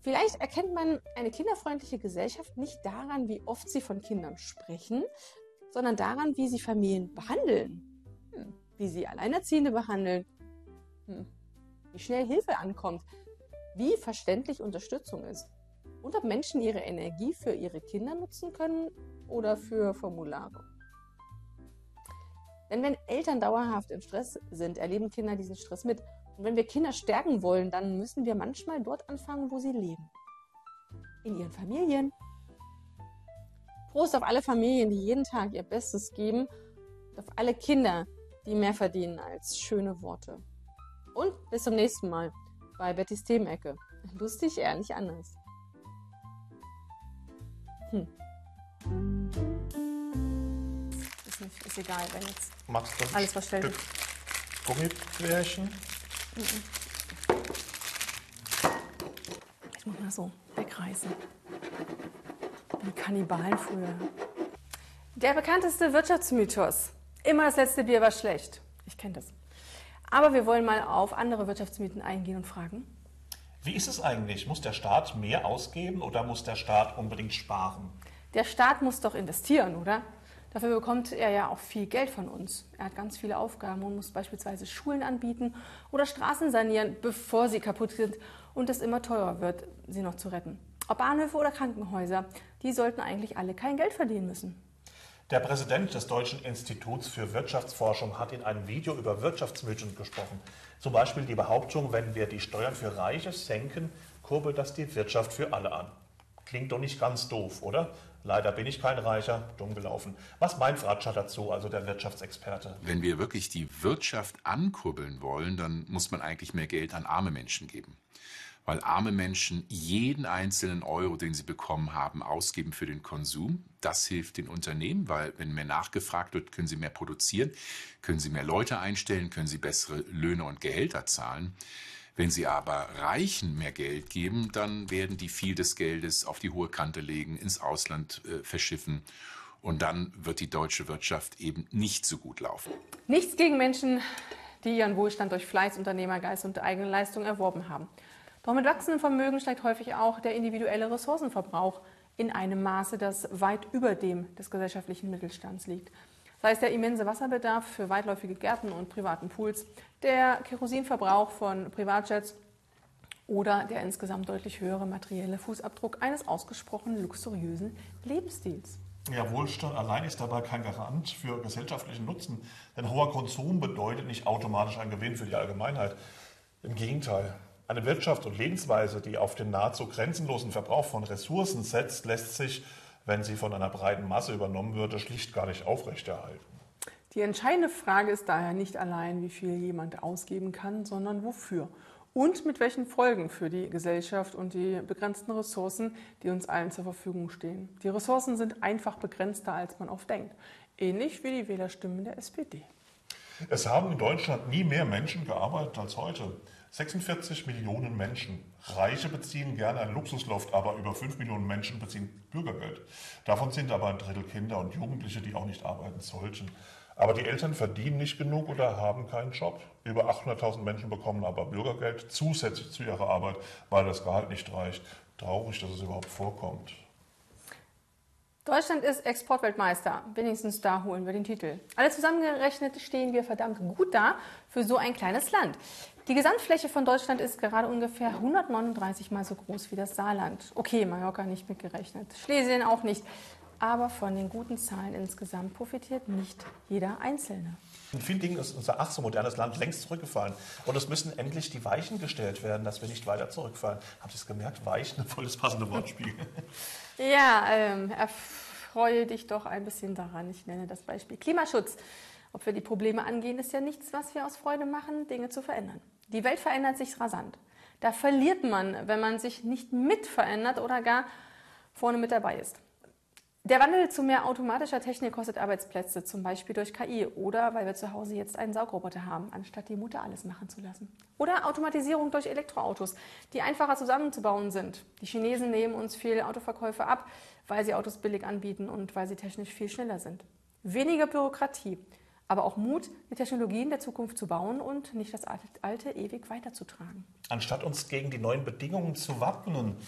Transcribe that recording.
Vielleicht erkennt man eine kinderfreundliche Gesellschaft nicht daran, wie oft sie von Kindern sprechen, sondern daran, wie sie Familien behandeln, wie sie Alleinerziehende behandeln, wie schnell Hilfe ankommt, wie verständlich Unterstützung ist und ob Menschen ihre Energie für ihre Kinder nutzen können oder für Formulare. Denn wenn Eltern dauerhaft im Stress sind, erleben Kinder diesen Stress mit. Und wenn wir Kinder stärken wollen, dann müssen wir manchmal dort anfangen, wo sie leben. In ihren Familien. Prost auf alle Familien, die jeden Tag ihr Bestes geben. Und auf alle Kinder, die mehr verdienen als schöne Worte. Und bis zum nächsten Mal bei Bettys Themenecke. Lustig, ehrlich, anders. Ist egal, wenn jetzt Magst du alles verstellt ist. Gummibärchen? Ich muss mal so wegreißen. Wie Kannibalen früher. Der bekannteste Wirtschaftsmythos. Immer das letzte Bier war schlecht. Ich kenne das. Aber wir wollen mal auf andere Wirtschaftsmythen eingehen und fragen. Wie ist es eigentlich? Muss der Staat mehr ausgeben oder muss der Staat unbedingt sparen? Der Staat muss doch investieren, oder? Dafür bekommt er ja auch viel Geld von uns. Er hat ganz viele Aufgaben und muss beispielsweise Schulen anbieten oder Straßen sanieren, bevor sie kaputt sind und es immer teurer wird, sie noch zu retten. Ob Bahnhöfe oder Krankenhäuser, die sollten eigentlich alle kein Geld verdienen müssen. Der Präsident des Deutschen Instituts für Wirtschaftsforschung hat in einem Video über Wirtschaftsmythen gesprochen. Zum Beispiel die Behauptung, wenn wir die Steuern für Reiche senken, kurbelt das die Wirtschaft für alle an. Klingt doch nicht ganz doof, oder? Leider bin ich kein Reicher, dumm gelaufen. Was meint Ratscher dazu, also der Wirtschaftsexperte? Wenn wir wirklich die Wirtschaft ankurbeln wollen, dann muss man eigentlich mehr Geld an arme Menschen geben. Weil arme Menschen jeden einzelnen Euro, den sie bekommen haben, ausgeben für den Konsum. Das hilft den Unternehmen, weil wenn mehr nachgefragt wird, können sie mehr produzieren, können sie mehr Leute einstellen, können sie bessere Löhne und Gehälter zahlen. Wenn sie aber Reichen mehr Geld geben, dann werden die viel des Geldes auf die hohe Kante legen, ins Ausland verschiffen. Und dann wird die deutsche Wirtschaft eben nicht so gut laufen. Nichts gegen Menschen, die ihren Wohlstand durch Fleiß, Unternehmergeist und eigene Leistung erworben haben. Doch mit wachsendem Vermögen steigt häufig auch der individuelle Ressourcenverbrauch in einem Maße, das weit über dem des gesellschaftlichen Mittelstands liegt. Sei es der immense Wasserbedarf für weitläufige Gärten und privaten Pools, der Kerosinverbrauch von Privatjets oder der insgesamt deutlich höhere materielle Fußabdruck eines ausgesprochen luxuriösen Lebensstils. Ja, Wohlstand allein ist dabei kein Garant für gesellschaftlichen Nutzen, denn hoher Konsum bedeutet nicht automatisch einen Gewinn für die Allgemeinheit. Im Gegenteil. Eine Wirtschaft und Lebensweise, die auf den nahezu grenzenlosen Verbrauch von Ressourcen setzt, lässt sich, wenn sie von einer breiten Masse übernommen würde, schlicht gar nicht aufrechterhalten. Die entscheidende Frage ist daher nicht allein, wie viel jemand ausgeben kann, sondern wofür und mit welchen Folgen für die Gesellschaft und die begrenzten Ressourcen, die uns allen zur Verfügung stehen. Die Ressourcen sind einfach begrenzter, als man oft denkt, ähnlich wie die Wählerstimmen der SPD. Es haben in Deutschland nie mehr Menschen gearbeitet als heute. 46 Millionen Menschen. Reiche beziehen gerne ein Luxusloft, aber über 5 Millionen Menschen beziehen Bürgergeld. Davon sind aber ein Drittel Kinder und Jugendliche, die auch nicht arbeiten sollten. Aber die Eltern verdienen nicht genug oder haben keinen Job. Über 800.000 Menschen bekommen aber Bürgergeld zusätzlich zu ihrer Arbeit, weil das Gehalt nicht reicht. Traurig, dass es überhaupt vorkommt. Deutschland ist Exportweltmeister, wenigstens da holen wir den Titel. Alle zusammengerechnet stehen wir verdammt gut da für so ein kleines Land. Die Gesamtfläche von Deutschland ist gerade ungefähr 139 Mal so groß wie das Saarland. Okay, Mallorca nicht mitgerechnet, Schlesien auch nicht. Aber von den guten Zahlen insgesamt profitiert nicht jeder Einzelne. In vielen Dingen ist unser ach so modernes Land längst zurückgefallen. Und es müssen endlich die Weichen gestellt werden, dass wir nicht weiter zurückfallen. Habt ihr es gemerkt? Weichen, voll das passende Wortspiel. Ja, erfreue dich doch ein bisschen daran. Ich nenne das Beispiel Klimaschutz. Ob wir die Probleme angehen, ist ja nichts, was wir aus Freude machen, Dinge zu verändern. Die Welt verändert sich rasant. Da verliert man, wenn man sich nicht mit verändert oder gar vorne mit dabei ist. Der Wandel zu mehr automatischer Technik kostet Arbeitsplätze, zum Beispiel durch KI oder weil wir zu Hause jetzt einen Saugroboter haben, anstatt die Mutter alles machen zu lassen. Oder Automatisierung durch Elektroautos, die einfacher zusammenzubauen sind. Die Chinesen nehmen uns viel Autoverkäufe ab, weil sie Autos billig anbieten und weil sie technisch viel schneller sind. Weniger Bürokratie, aber auch Mut, die Technologien der Zukunft zu bauen und nicht das Alte ewig weiterzutragen. Anstatt uns gegen die neuen Bedingungen zu wappnen,